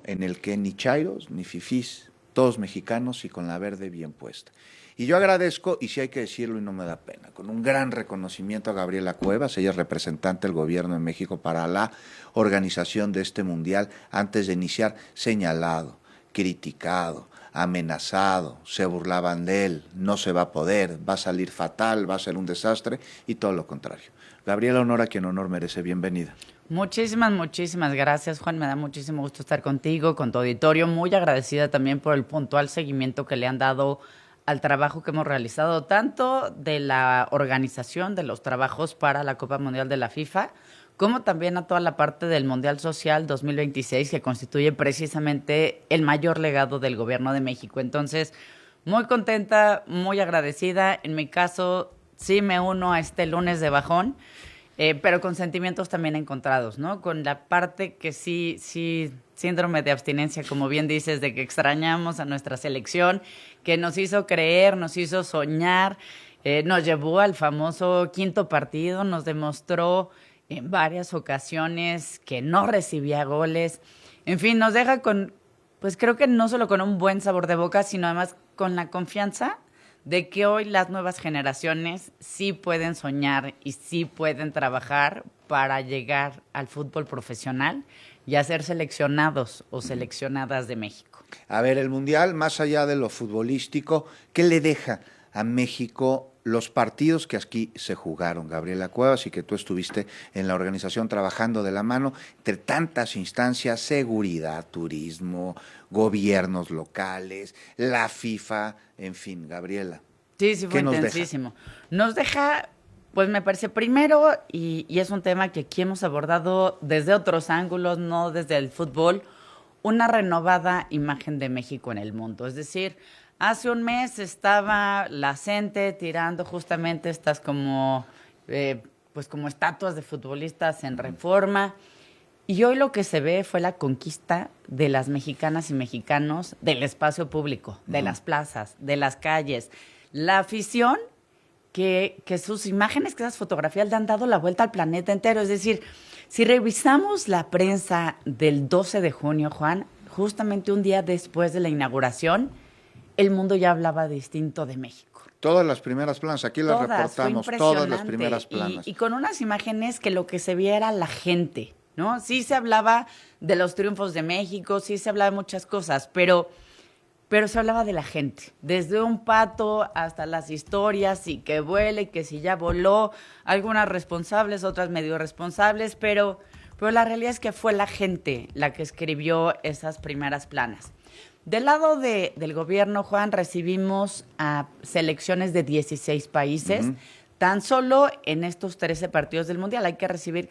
en el que ni chairos ni fifís, todos mexicanos y con la verde bien puesta. Y yo agradezco, y sí hay que decirlo y no me da pena, con un gran reconocimiento a Gabriela Cuevas, ella es representante del gobierno de México para la organización de este mundial, antes de iniciar, señalado, criticado, amenazado, se burlaban de él, no se va a poder, va a salir fatal, va a ser un desastre, y todo lo contrario. Gabriela, honor a quien honor merece, bienvenida. Muchísimas gracias, Juan. Me da muchísimo gusto estar contigo, con tu auditorio. Muy agradecida también por el puntual seguimiento que le han dado al trabajo que hemos realizado, tanto de la organización de los trabajos para la Copa Mundial de la FIFA, como también a toda la parte del Mundial Social 2026, que constituye precisamente el mayor legado del Gobierno de México. Entonces, muy contenta, muy agradecida. En mi caso, sí me uno a este lunes de bajón, pero con sentimientos también encontrados, ¿no? Con la parte que sí, síndrome de abstinencia, como bien dices, de que extrañamos a nuestra selección, que nos hizo creer, nos hizo soñar, nos llevó al famoso quinto partido, nos demostró en varias ocasiones que no recibía goles. En fin, nos deja con, pues creo que no solo con un buen sabor de boca, sino además con la confianza de que hoy las nuevas generaciones sí pueden soñar y sí pueden trabajar para llegar al fútbol profesional y a ser seleccionados o seleccionadas de México. A ver, el Mundial, más allá de lo futbolístico, ¿qué le deja a México los partidos que aquí se jugaron, Gabriela Cuevas, y que tú estuviste en la organización trabajando de la mano entre tantas instancias, seguridad, turismo, gobiernos locales, la FIFA, en fin, Gabriela? Sí, fue intensísimo. Nos deja, pues me parece, primero, y es un tema que aquí hemos abordado desde otros ángulos, no desde el fútbol, una renovada imagen de México en el mundo. Es decir, hace un mes estaba la gente tirando justamente estas como, pues como estatuas de futbolistas en Reforma. Y hoy lo que se ve fue la conquista de las mexicanas y mexicanos del espacio público, de las plazas, de las calles. La afición que sus imágenes, que esas fotografías le han dado la vuelta al planeta entero. Es decir, si revisamos la prensa del 12 de junio, Juan, justamente un día después de la inauguración, el mundo ya hablaba distinto de México. Todas las primeras planas, aquí las reportamos, todas las primeras planas. Y con unas imágenes que lo que se veía era la gente, ¿no? Sí se hablaba de los triunfos de México, sí se hablaba de muchas cosas, pero se hablaba de la gente. Desde un pato hasta las historias, y que vuele, que si ya voló, algunas responsables, otras medio responsables, pero la realidad es que fue la gente la que escribió esas primeras planas. Del lado del gobierno, Juan, recibimos a selecciones de 16 países, tan solo en estos 13 partidos del Mundial. Hay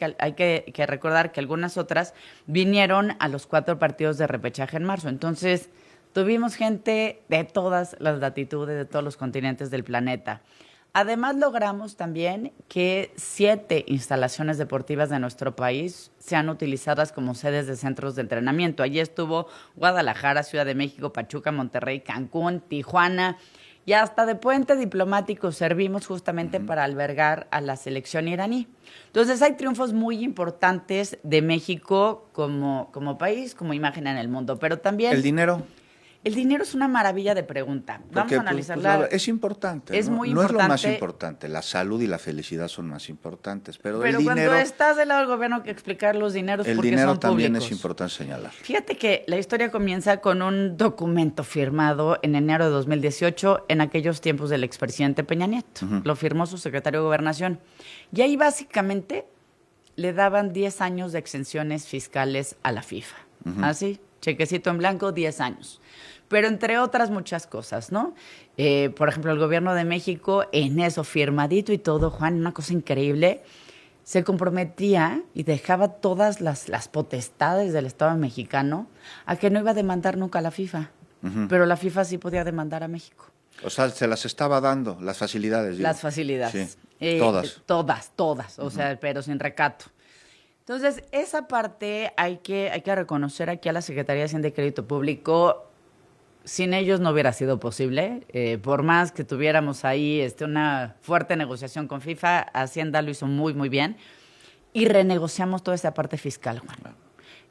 que recordar que algunas otras vinieron a los 4 partidos de repechaje en marzo. Entonces, tuvimos gente de todas las latitudes, de todos los continentes del planeta. Además, logramos también que 7 instalaciones deportivas de nuestro país sean utilizadas como sedes de centros de entrenamiento. Allí estuvo Guadalajara, Ciudad de México, Pachuca, Monterrey, Cancún, Tijuana, y hasta de puente diplomático servimos justamente para albergar a la selección iraní. Entonces, hay triunfos muy importantes de México como país, como imagen en el mundo, pero también... ¿El dinero? El dinero es una maravilla de pregunta. Vamos a analizarla. Pues, es importante. Es muy importante. No es lo más importante. La salud y la felicidad son más importantes. Pero el cuando dinero, estás del lado del gobierno, hay que explicar los dineros porque son públicos. El dinero también es importante señalar. Fíjate que la historia comienza con un documento firmado en enero de 2018, en aquellos tiempos del expresidente Peña Nieto. Lo firmó su secretario de Gobernación. Y ahí básicamente le daban 10 años de exenciones fiscales a la FIFA. Así, chequecito en blanco, 10 años. Pero entre otras muchas cosas, ¿no? Por ejemplo, el gobierno de México, en eso, firmadito y todo, Juan, una cosa increíble, se comprometía y dejaba todas las potestades del Estado mexicano a que no iba a demandar nunca a la FIFA. Pero la FIFA sí podía demandar a México. O sea, se las estaba dando, las facilidades. Las facilidades. Sí. Todas, o sea, pero sin recato. Entonces, esa parte hay que reconocer aquí a la Secretaría de Hacienda y Crédito Público. Sin ellos no hubiera sido posible. Por más que tuviéramos ahí una fuerte negociación con FIFA, Hacienda lo hizo muy, muy bien. Y renegociamos toda esa parte fiscal, Juan.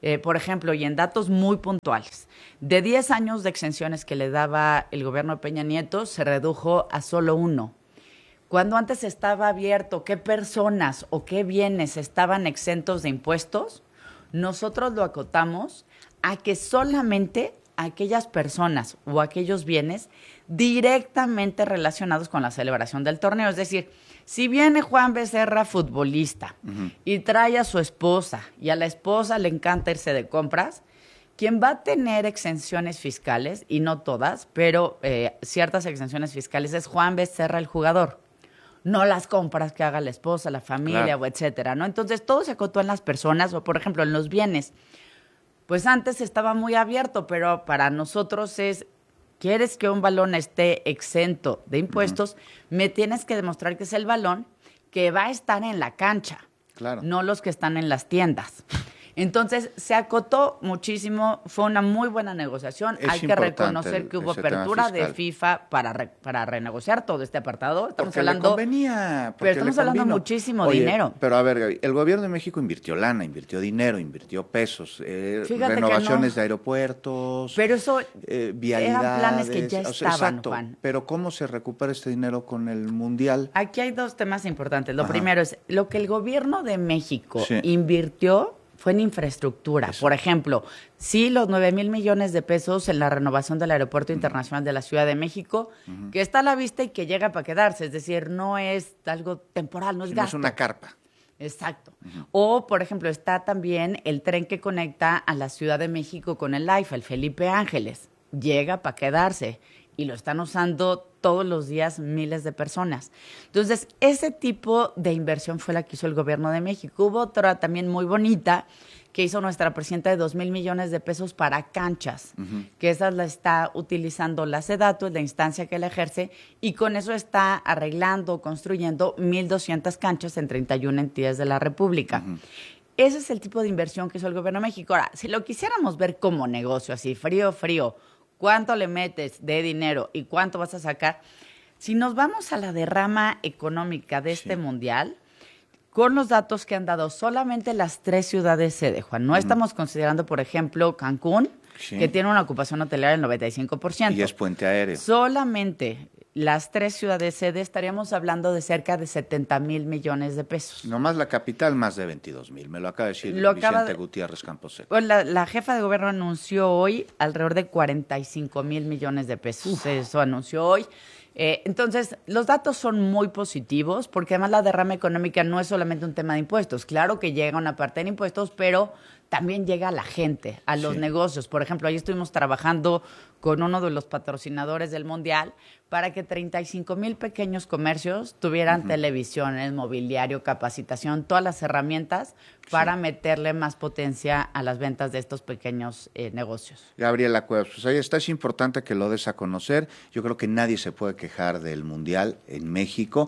Por ejemplo, y en datos muy puntuales, de 10 años de exenciones que le daba el gobierno de Peña Nieto, se redujo a solo 1. Cuando antes estaba abierto qué personas o qué bienes estaban exentos de impuestos, nosotros lo acotamos a que solamente aquellas personas o aquellos bienes directamente relacionados con la celebración del torneo. Es decir, si viene Juan Becerra, futbolista, y trae a su esposa, y a la esposa le encanta irse de compras, quien va a tener exenciones fiscales, y no todas, pero ciertas exenciones fiscales, es Juan Becerra, el jugador. No las compras que haga la esposa, la familia, Claro. o etcétera, ¿no? Entonces, todo se acotó en las personas, o por ejemplo, en los bienes. Pues antes estaba muy abierto, pero para nosotros es, ¿quieres que un balón esté exento de impuestos? Me tienes que demostrar que es el balón que va a estar en la cancha, Claro. no los que están en las tiendas. Entonces, se acotó muchísimo, fue una muy buena negociación. Es Hay que importante reconocer que hubo ese tema apertura de fiscal. FIFA para renegociar todo este apartado. Estamos Porque le hablando, convenía. pero estamos hablando muchísimo dinero. Pero a ver, Gaby, el gobierno de México invirtió lana, invirtió dinero, invirtió pesos, Fíjate que renovaciones no. de aeropuertos, Pero eso vialidades. eran planes que ya estaban, exacto. Juan. Pero ¿cómo se recupera este dinero con el Mundial? Aquí hay dos temas importantes. Lo Ajá. primero es lo que el gobierno de México Sí. invirtió fue en infraestructura. Eso. Por ejemplo, sí, los 9,000 millones de pesos en la renovación del Aeropuerto Internacional de la Ciudad de México, que está a la vista y que llega para quedarse. Es decir, no es algo temporal, no es Si no es gasto. una carpa. Exacto. O, por ejemplo, está también el tren que conecta a la Ciudad de México con el AIFA, el Felipe Ángeles. Llega para quedarse y lo están usando todos los días miles de personas. Entonces, ese tipo de inversión fue la que hizo el gobierno de México. Hubo otra también muy bonita que hizo nuestra presidenta de 2,000 millones de pesos para canchas, que esa la está utilizando la SEDATU, es la instancia que la ejerce, y con eso está arreglando, construyendo 1,200 canchas en 31 entidades de la República. Ese es el tipo de inversión que hizo el gobierno de México. Ahora, si lo quisiéramos ver como negocio, así frío, cuánto le metes de dinero y cuánto vas a sacar, si nos vamos a la derrama económica de este mundial, con los datos que han dado solamente las 3 ciudades sede, Juan, no estamos considerando, por ejemplo, Cancún, Sí. que tiene una ocupación hotelería del 95%. Y es puente aéreo. Solamente las 3 ciudades sede estaríamos hablando de cerca de 70,000 millones de pesos. Nomás la capital, más de 22,000. Me lo acaba de decir Lo acaba Vicente de- Gutiérrez Camposeco. Bueno, la jefa de gobierno anunció hoy alrededor de 45,000 millones de pesos. Eso anunció hoy. Entonces, los datos son muy positivos porque además la derrama económica no es solamente un tema de impuestos. Claro que llega una parte de impuestos, pero también llega a la gente, a los Sí. negocios. Por ejemplo, ahí estuvimos trabajando con uno de los patrocinadores del Mundial para que 35,000 pequeños comercios tuvieran televisiones, mobiliario, capacitación, todas las herramientas para meterle más potencia a las ventas de estos pequeños negocios. Gabriela Cuevas, pues ahí está, es importante que lo des a conocer. Yo creo que nadie se puede quejar del Mundial en México.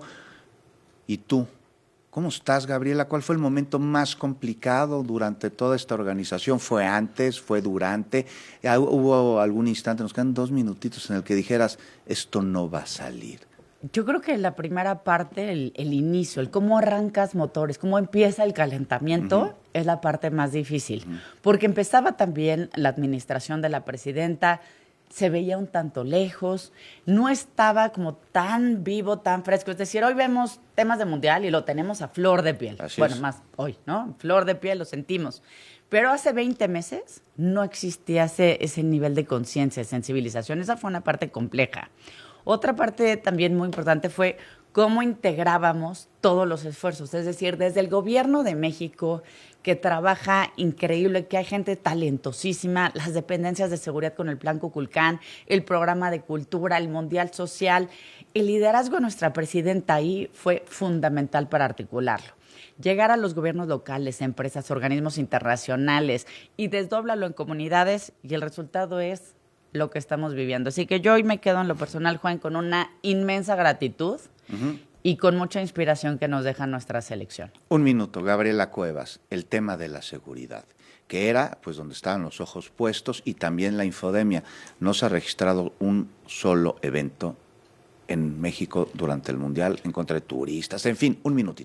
¿Y tú? ¿Cómo estás, Gabriela? ¿Cuál fue el momento más complicado durante toda esta organización? ¿Fue antes? ¿Fue durante? ¿Hubo algún instante, nos quedan 2 minutitos, en el que dijeras, esto no va a salir? Yo creo que la primera parte, el inicio, el cómo arrancas motores, cómo empieza el calentamiento, es la parte más difícil. Porque empezaba también la administración de la presidenta, se veía un tanto lejos, no estaba como tan vivo, tan fresco. Es decir, hoy vemos temas de mundial y lo tenemos a flor de piel. Así Bueno, es. más hoy, ¿no? Flor de piel, lo sentimos. Pero hace 20 meses no existía ese nivel de conciencia, de sensibilización. Esa fue una parte compleja. Otra parte también muy importante fue cómo integrábamos todos los esfuerzos, es decir, desde el gobierno de México, que trabaja increíble, que hay gente talentosísima, las dependencias de seguridad con el Plan Cuculcán, el programa de cultura, el Mundial Social, el liderazgo de nuestra presidenta ahí fue fundamental para articularlo. Llegar a los gobiernos locales, empresas, organismos internacionales y desdóblalo en comunidades y el resultado es lo que estamos viviendo. Así que yo hoy me quedo en lo personal, Juan, con una inmensa gratitud y con mucha inspiración que nos deja nuestra selección. 1 minuto, Gabriela Cuevas, el tema de la seguridad, que era pues donde estaban los ojos puestos, y también la infodemia. No se ha registrado un solo evento en México durante el Mundial en contra de turistas. En fin, 1 minutito.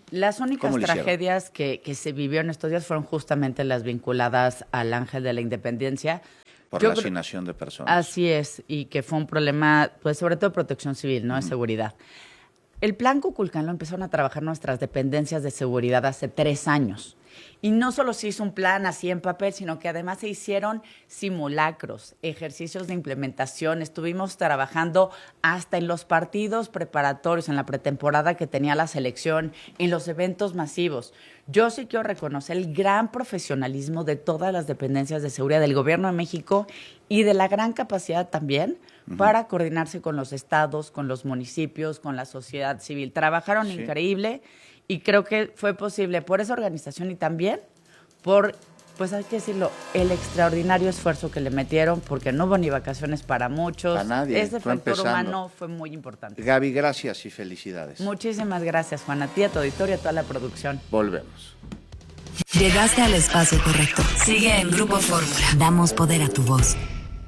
Las únicas tragedias que se vivió en estos días fueron justamente las vinculadas al Ángel de la Independencia. Por la hacinación de personas. Así es, y que fue un problema, pues sobre todo de protección civil, no de seguridad. El Plan Kukulcán lo empezaron a trabajar nuestras dependencias de seguridad hace 3 años. Y no solo se hizo un plan así en papel, sino que además se hicieron simulacros, ejercicios de implementación. Estuvimos trabajando hasta en los partidos preparatorios, en la pretemporada que tenía la selección, en los eventos masivos. Yo sí quiero reconocer el gran profesionalismo de todas las dependencias de seguridad del Gobierno de México y de la gran capacidad también para coordinarse con los estados, con los municipios, con la sociedad civil. Trabajaron increíble. Y creo que fue posible por esa organización y también por, pues hay que decirlo, el extraordinario esfuerzo que le metieron, porque no hubo ni vacaciones para muchos. Para nadie. Ese factor humano fue muy importante. Gaby, gracias y felicidades. Muchísimas gracias, Juan, a ti, a tu auditorio, a toda la producción. Volvemos. Llegaste al espacio correcto. Sigue en Grupo Fórmula. Damos poder a tu voz.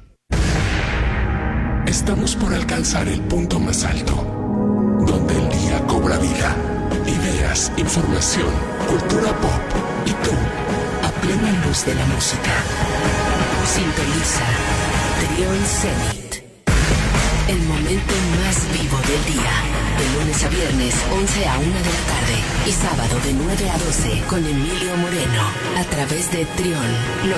Estamos por alcanzar el punto más alto, donde el día cobra vida. Ideas, información, cultura pop y tú, a plena luz de la música. Sintoniza Trión Zenit. El momento más vivo del día. De lunes a viernes, 11 a 1 de la tarde. Y sábado de 9 a 12 con Emilio Moreno. A través de Trión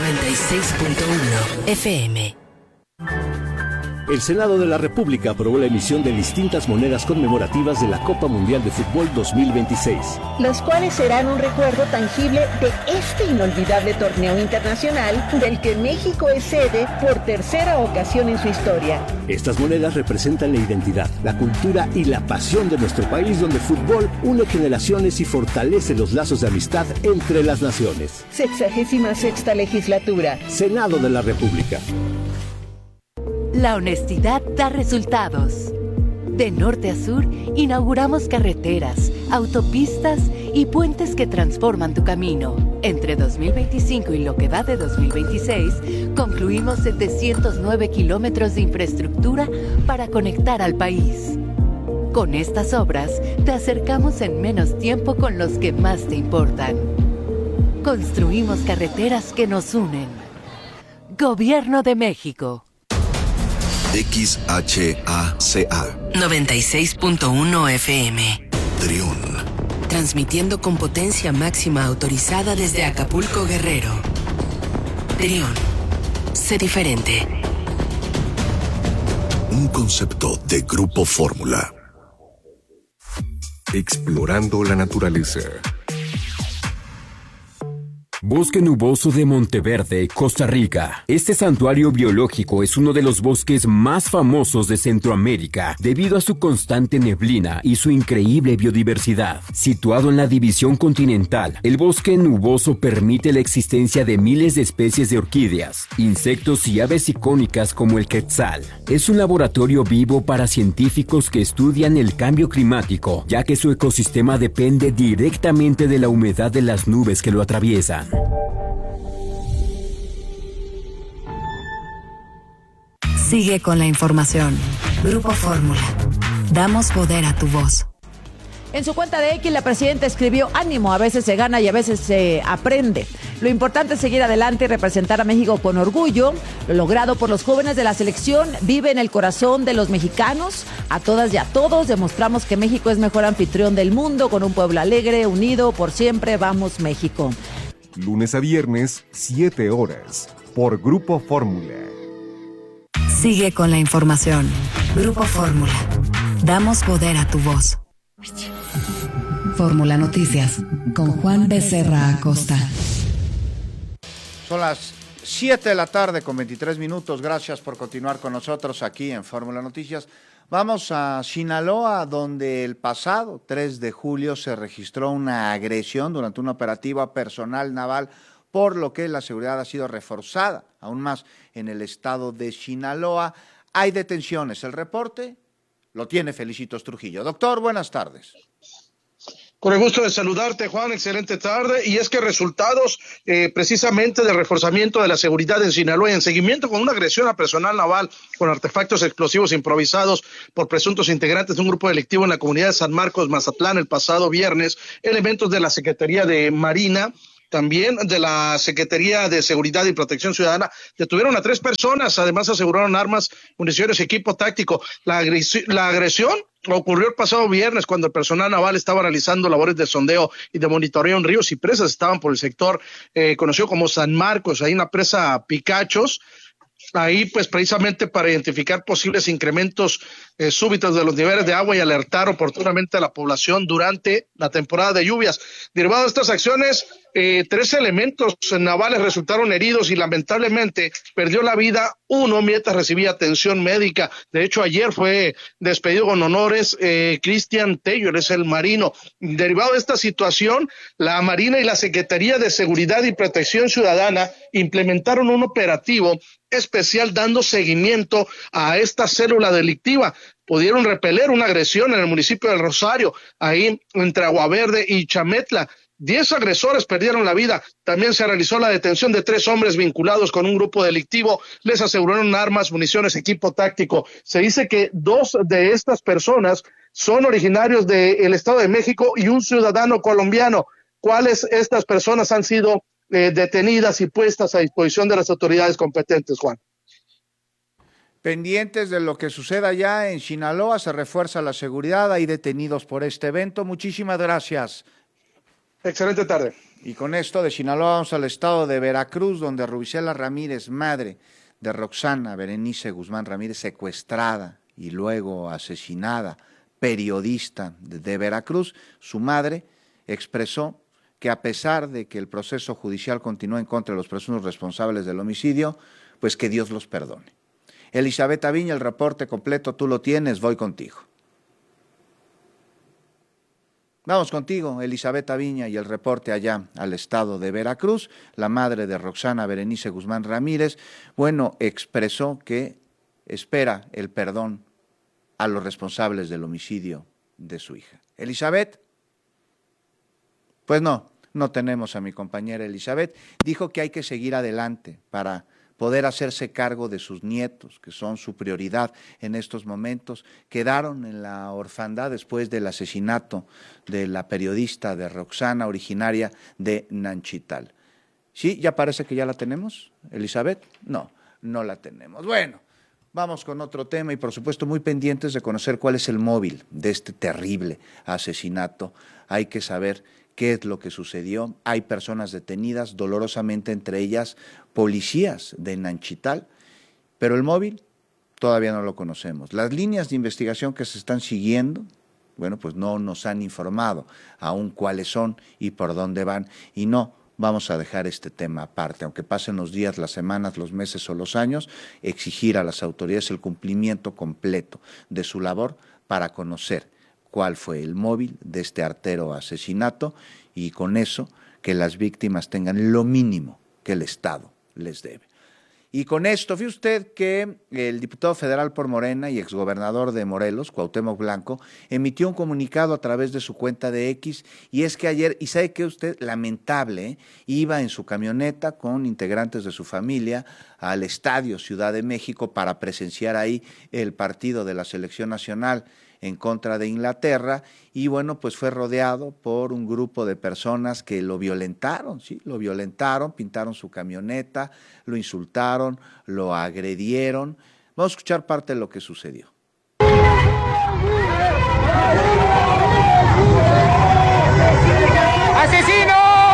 96.1 FM. El Senado de la República aprobó la emisión de distintas monedas conmemorativas de la Copa Mundial de Fútbol 2026. Las cuales serán un recuerdo tangible de este inolvidable torneo internacional del que México es sede por 3ª ocasión en su historia. Estas monedas representan la identidad, la cultura y la pasión de nuestro país, donde el fútbol une generaciones y fortalece los lazos de amistad entre las naciones. 66ª legislatura. Senado de la República. La honestidad da resultados. De norte a sur, inauguramos carreteras, autopistas y puentes que transforman tu camino. Entre 2025 y lo que va de 2026, concluimos 709 kilómetros de infraestructura para conectar al país. Con estas obras, te acercamos en menos tiempo con los que más te importan. Construimos carreteras que nos unen. Gobierno de México. XHACA 96.1 FM. Trión. Transmitiendo con potencia máxima autorizada desde Acapulco, Guerrero. Trión. Sé diferente. Un concepto de Grupo Fórmula. Explorando la naturaleza. Bosque Nuboso de Monteverde, Costa Rica. Este santuario biológico es uno de los bosques más famosos de Centroamérica debido a su constante neblina y su increíble biodiversidad. Situado en la división continental, el bosque nuboso permite la existencia de miles de especies de orquídeas, insectos y aves icónicas como el quetzal. Es un laboratorio vivo para científicos que estudian el cambio climático, ya que su ecosistema depende directamente de la humedad de las nubes que lo atraviesan. Sigue con la información. Grupo Fórmula. Damos poder a tu voz. En su cuenta de X, la presidenta escribió: ánimo, a veces se gana y a veces se aprende. Lo importante es seguir adelante y representar a México con orgullo. Lo logrado por los jóvenes de la selección vive en el corazón de los mexicanos. A todas y a todos demostramos que México es mejor anfitrión del mundo, con un pueblo alegre, unido por siempre. Vamos, México. Lunes a viernes, 7 horas, por Grupo Fórmula. Sigue con la información. Grupo Fórmula. Damos poder a tu voz. Fórmula Noticias, con Juan Becerra Acosta. Son las 7 de la tarde con 23 minutos. Gracias por continuar con nosotros aquí en Fórmula Noticias. Vamos a Sinaloa, donde el pasado 3 de julio se registró una agresión durante una operativa personal naval, por lo que la seguridad ha sido reforzada aún más en el estado de Sinaloa. Hay detenciones. El reporte lo tiene Felicitos Trujillo. Doctor, buenas tardes. Con el gusto de saludarte, Juan, excelente tarde. Y es que resultados precisamente del reforzamiento de la seguridad en Sinaloa, en seguimiento con una agresión a personal naval con artefactos explosivos improvisados por presuntos integrantes de un grupo delictivo en la comunidad de San Marcos, Mazatlán, el pasado viernes, elementos de la Secretaría de Marina, también de la Secretaría de Seguridad y Protección Ciudadana, detuvieron a 3 personas, además aseguraron armas, municiones, equipo táctico. La agresión ocurrió el pasado viernes cuando el personal naval estaba realizando labores de sondeo y de monitoreo en ríos y presas. Estaban por el sector conocido como San Marcos, ahí en la presa Picachos. Ahí, pues, precisamente para identificar posibles incrementos súbitos de los niveles de agua y alertar oportunamente a la población durante la temporada de lluvias. Derivado de estas acciones, 3 elementos navales resultaron heridos y lamentablemente perdió la vida uno mientras recibía atención médica. De hecho, ayer fue despedido con honores Cristian Tello, es el marino. Derivado de esta situación, la Marina y la Secretaría de Seguridad y Protección Ciudadana implementaron un operativo especial dando seguimiento a esta célula delictiva. Pudieron repeler una agresión en el municipio del Rosario, ahí entre Aguaverde y Chametla. 10 agresores perdieron la vida. También se realizó la detención de 3 hombres vinculados con un grupo delictivo. Les aseguraron armas, municiones, equipo táctico. Se dice que 2 de estas personas son originarios del Estado de México y un ciudadano colombiano. ¿Cuáles estas personas han sido detenidas y puestas a disposición de las autoridades competentes, Juan? Pendientes de lo que suceda allá en Sinaloa, se refuerza la seguridad, hay detenidos por este evento. Muchísimas gracias. Excelente tarde. Y con esto de Sinaloa vamos al estado de Veracruz, donde Rubicela Ramírez, madre de Roxana Berenice Guzmán Ramírez, secuestrada y luego asesinada, periodista de Veracruz, su madre expresó que a pesar de que el proceso judicial continúa en contra de los presuntos responsables del homicidio, pues que Dios los perdone. Elizabeth Aviña, el reporte completo tú lo tienes, voy contigo. Vamos contigo, Elizabeth Aviña, y el reporte allá al estado de Veracruz. La madre de Roxana Berenice Guzmán Ramírez, expresó que espera el perdón a los responsables del homicidio de su hija. Elizabeth, pues no tenemos a mi compañera Elizabeth. Dijo que hay que seguir adelante para poder hacerse cargo de sus nietos, que son su prioridad en estos momentos. Quedaron en la orfandad después del asesinato de la periodista de Roxana, originaria de Nanchital. ¿Sí? ¿Ya parece que ya la tenemos, Elizabeth? No la tenemos. Bueno, vamos con otro tema y por supuesto muy pendientes de conocer cuál es el móvil de este terrible asesinato. Hay que saber qué es lo que sucedió. Hay personas detenidas, dolorosamente entre ellas policías de Nanchital, pero el móvil todavía no lo conocemos. Las líneas de investigación que se están siguiendo, pues no nos han informado aún cuáles son y por dónde van, y no vamos a dejar este tema aparte, aunque pasen los días, las semanas, los meses o los años, exigir a las autoridades el cumplimiento completo de su labor para conocer cuál fue el móvil de este artero asesinato y con eso que las víctimas tengan lo mínimo que el Estado les debe. Y con esto, fíjese usted que el diputado federal por Morena y exgobernador de Morelos, Cuauhtémoc Blanco, emitió un comunicado a través de su cuenta de X, y es que ayer, y sabe que usted, lamentable, iba en su camioneta con integrantes de su familia al Estadio Ciudad de México para presenciar ahí el partido de la selección nacional en contra de Inglaterra, y pues fue rodeado por un grupo de personas que lo violentaron, pintaron su camioneta, lo insultaron, lo agredieron. Vamos a escuchar parte de lo que sucedió. ¡Asesino!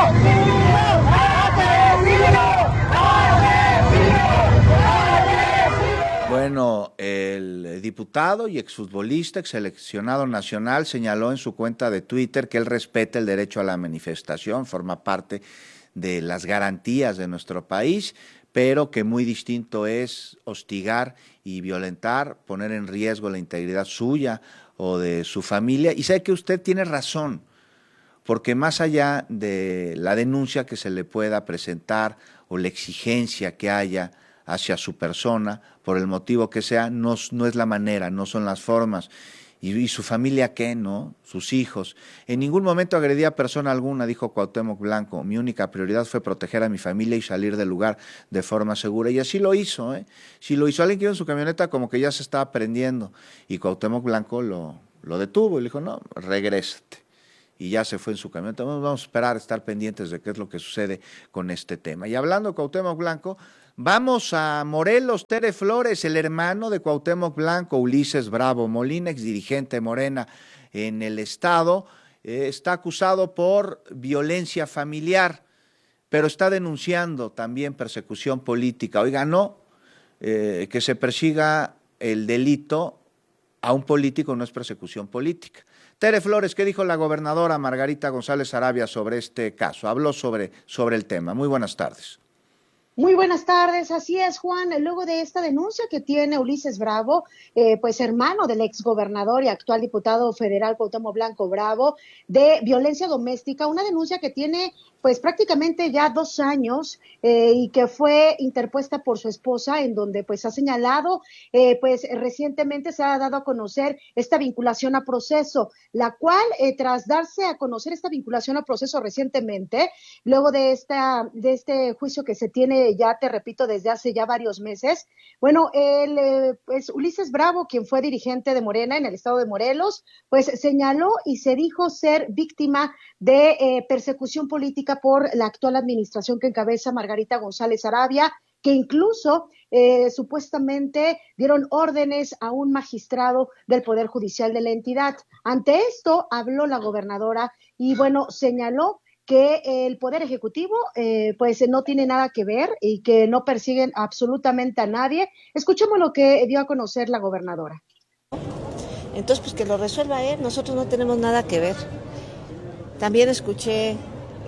El diputado y exfutbolista, exseleccionado nacional, señaló en su cuenta de Twitter que él respeta el derecho a la manifestación, forma parte de las garantías de nuestro país, pero que muy distinto es hostigar y violentar, poner en riesgo la integridad suya o de su familia. Y sé que usted tiene razón, porque más allá de la denuncia que se le pueda presentar o la exigencia que haya hacia su persona, por el motivo que sea, no es la manera, no son las formas. ¿Y su familia qué, no? Sus hijos. En ningún momento agredí a persona alguna, dijo Cuauhtémoc Blanco. Mi única prioridad fue proteger a mi familia y salir del lugar de forma segura. Y así lo hizo, ¿eh? Sí lo hizo. Alguien que iba en su camioneta como que ya se estaba prendiendo. Y Cuauhtémoc Blanco lo detuvo y le dijo, no, regrésate. Y ya se fue en su camioneta. Vamos a esperar, estar pendientes de qué es lo que sucede con este tema. Y hablando de Cuauhtémoc Blanco, vamos a Morelos. Tere Flores, el hermano de Cuauhtémoc Blanco, Ulises Bravo Molina, exdirigente Morena en el estado, está acusado por violencia familiar, pero está denunciando también persecución política. Oiga, no, que se persiga el delito a un político no es persecución política. Tere Flores, ¿qué dijo la gobernadora Margarita González Arabia sobre este caso? Habló sobre el tema. Muy buenas tardes. Muy buenas tardes, así es, Juan. Luego de esta denuncia que tiene Ulises Bravo, pues hermano del exgobernador y actual diputado federal Cuauhtémoc Blanco Bravo, de violencia doméstica, una denuncia que tiene pues prácticamente ya 2 años y que fue interpuesta por su esposa, en donde pues ha señalado, pues recientemente se ha dado a conocer esta vinculación a proceso, la cual tras darse a conocer esta vinculación a proceso recientemente, luego de este juicio que se tiene ya, te repito, desde hace ya varios meses, bueno, pues Ulises Bravo, quien fue dirigente de Morena en el estado de Morelos, pues señaló y se dijo ser víctima de persecución política por la actual administración que encabeza Margarita González Arabia, que incluso supuestamente dieron órdenes a un magistrado del Poder Judicial de la entidad. Ante esto habló la gobernadora y bueno, señaló que el Poder Ejecutivo pues no tiene nada que ver y que no persiguen absolutamente a nadie. Escuchemos lo que dio a conocer la gobernadora. Entonces, pues que lo resuelva él, nosotros no tenemos nada que ver. También escuché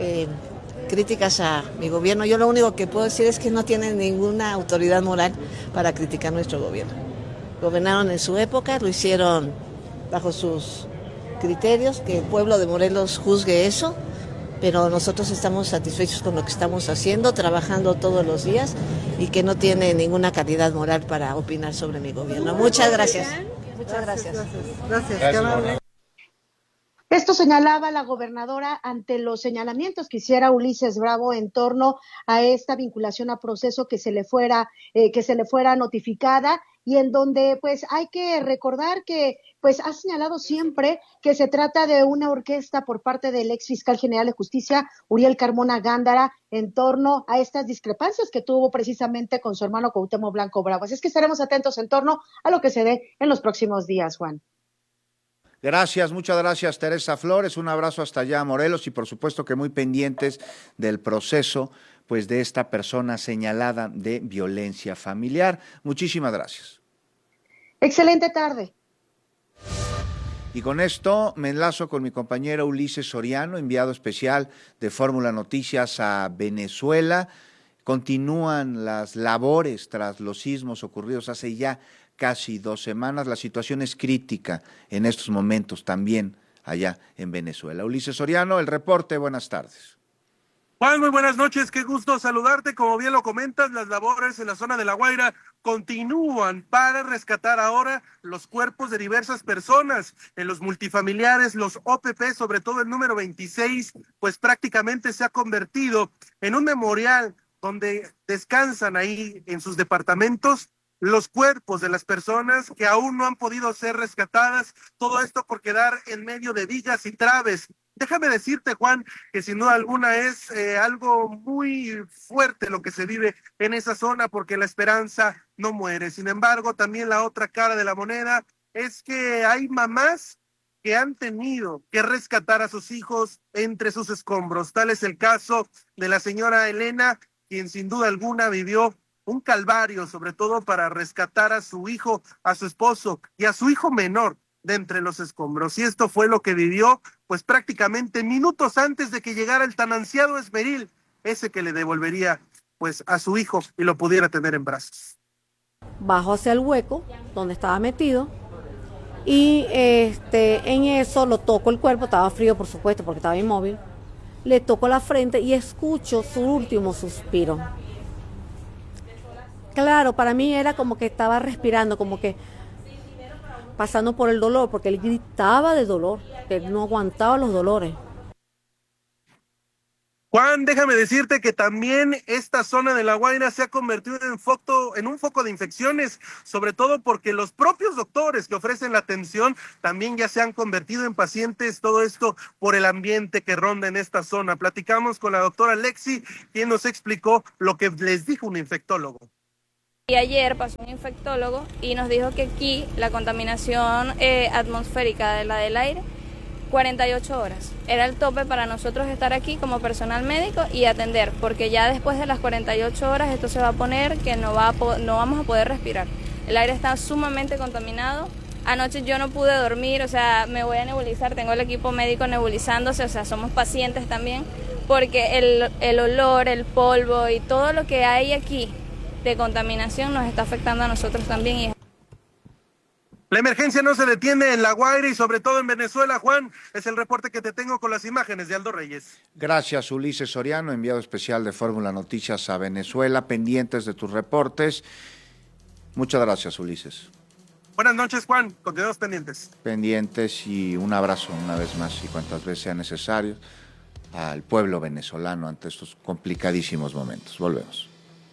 críticas a mi gobierno. Yo lo único que puedo decir es que no tienen ninguna autoridad moral para criticar nuestro gobierno. Gobernaron en su época, lo hicieron bajo sus criterios, que el pueblo de Morelos juzgue eso, pero nosotros estamos satisfechos con lo que estamos haciendo, trabajando todos los días y que no tiene ninguna calidad moral para opinar sobre mi gobierno. Muchas gracias. Muchas gracias. Gracias. Esto señalaba la gobernadora ante los señalamientos que hiciera Ulises Bravo en torno a esta vinculación a proceso que se le fuera notificada, y en donde pues hay que recordar que pues ha señalado siempre que se trata de una orquesta por parte del ex fiscal general de justicia Uriel Carmona Gándara en torno a estas discrepancias que tuvo precisamente con su hermano Cuauhtémoc Blanco Bravo. Así es que estaremos atentos en torno a lo que se dé en los próximos días, Juan. Gracias, muchas gracias, Teresa Flores. Un abrazo hasta allá, Morelos, y por supuesto que muy pendientes del proceso pues de esta persona señalada de violencia familiar. Muchísimas gracias. Excelente tarde. Y con esto me enlazo con mi compañero Ulises Soriano, enviado especial de Fórmula Noticias a Venezuela. Continúan las labores tras los sismos ocurridos hace ya casi 2 semanas. La situación es crítica en estos momentos también allá en Venezuela. Ulises Soriano, el reporte, buenas tardes. Juan, muy buenas noches, qué gusto saludarte. Como bien lo comentas, las labores en la zona de La Guaira continúan para rescatar ahora los cuerpos de diversas personas en los multifamiliares, los OPP, sobre todo el número 26, pues prácticamente se ha convertido en un memorial donde descansan ahí en sus departamentos los cuerpos de las personas que aún no han podido ser rescatadas, todo esto por quedar en medio de vigas y traves. Déjame decirte, Juan, que sin duda alguna es algo muy fuerte lo que se vive en esa zona, porque la esperanza no muere. Sin embargo, también la otra cara de la moneda es que hay mamás que han tenido que rescatar a sus hijos entre sus escombros. Tal es el caso de la señora Elena, quien sin duda alguna vivió un calvario, sobre todo para rescatar a su hijo, a su esposo y a su hijo menor de entre los escombros. Y esto fue lo que vivió, pues prácticamente minutos antes de que llegara el tan ansiado esmeril, ese que le devolvería pues a su hijo y lo pudiera tener en brazos. Bajo hacia el hueco donde estaba metido y en eso lo toco el cuerpo, estaba frío por supuesto porque estaba inmóvil, le toco la frente y escucho su último suspiro. Claro, para mí era como que estaba respirando, como que pasando por el dolor, porque él gritaba de dolor, que él no aguantaba los dolores. Juan, déjame decirte que también esta zona de La Guaira se ha convertido en un foco de infecciones, sobre todo porque los propios doctores que ofrecen la atención también ya se han convertido en pacientes, todo esto por el ambiente que ronda en esta zona. Platicamos con la doctora Lexi, quien nos explicó lo que les dijo un infectólogo. Y ayer pasó un infectólogo y nos dijo que aquí la contaminación atmosférica de la del aire 48 horas. Era el tope para nosotros estar aquí como personal médico y atender, porque ya después de las 48 horas esto se va a poner que no vamos a poder respirar. El aire está sumamente contaminado. Anoche yo no pude dormir, o sea, me voy a nebulizar, tengo el equipo médico nebulizándose, o sea, somos pacientes también, porque el olor, el polvo y todo lo que hay aquí de contaminación nos está afectando a nosotros también. La emergencia no se detiene en La Guaira y sobre todo en Venezuela, Juan. Es el reporte que te tengo con las imágenes de Aldo Reyes. Gracias, Ulises Soriano, enviado especial de Fórmula Noticias a Venezuela, pendientes de tus reportes. Muchas gracias, Ulises. Buenas noches, Juan. Continuamos pendientes. Pendientes y un abrazo una vez más y cuantas veces sea necesario al pueblo venezolano ante estos complicadísimos momentos. Volvemos.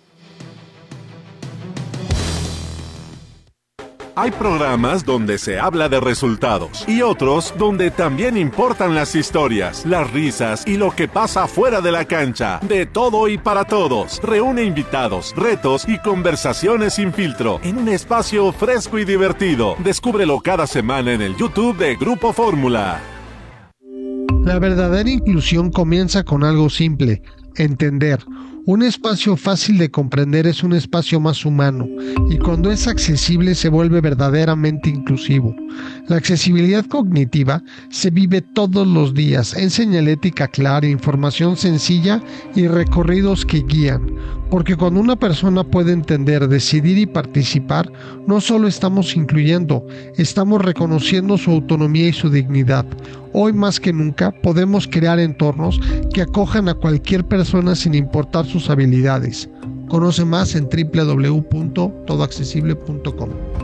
Hay programas donde se habla de resultados y otros donde también importan las historias, las risas y lo que pasa fuera de la cancha. De todo y para todos. Reúne invitados, retos y conversaciones sin filtro en un espacio fresco y divertido. Descúbrelo cada semana en el YouTube de Grupo Fórmula. La verdadera inclusión comienza con algo simple: entender. Un espacio fácil de comprender es un espacio más humano, y cuando es accesible se vuelve verdaderamente inclusivo. La accesibilidad cognitiva se vive todos los días en señalética clara, información sencilla y recorridos que guían. Porque cuando una persona puede entender, decidir y participar, no solo estamos incluyendo, estamos reconociendo su autonomía y su dignidad. Hoy más que nunca podemos crear entornos que acojan a cualquier persona sin importar sus habilidades. Conoce más en www.todoaccesible.com.